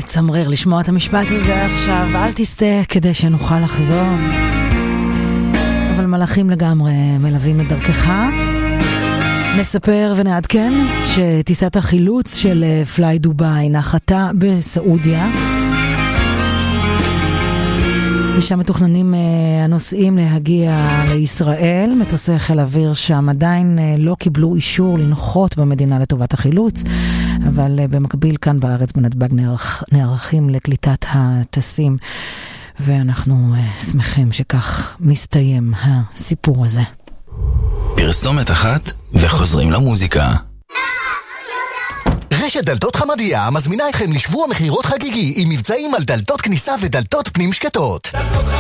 מצמרר לשמוע את המשפט הזה עכשיו, אל תסתה כדי שנוכל לחזור. אבל מלאכים לגמרי מלווים את דרכך. נספר ונעדכן שטיסת החילוץ של פליי דובאי נחתה בסעודיה. ושם מתוכננים הנוסעים להגיע לישראל. מטוסי חיל אוויר שם עדיין לא קיבלו אישור לנחות במדינה לטובת החילוץ, אבל במקביל כאן בארץ בנתב"ג נערכים לקליטת הטסים, ואנחנו שמחים שכך מסתיים הסיפור הזה. פרסומת אחת וחוזרים למוזיקה. רשת דלתות חמדיה מזמינה אתכם לשבוע מחירות חגיגי עם מבצעים על דלתות כניסה ודלתות פנים שקטות.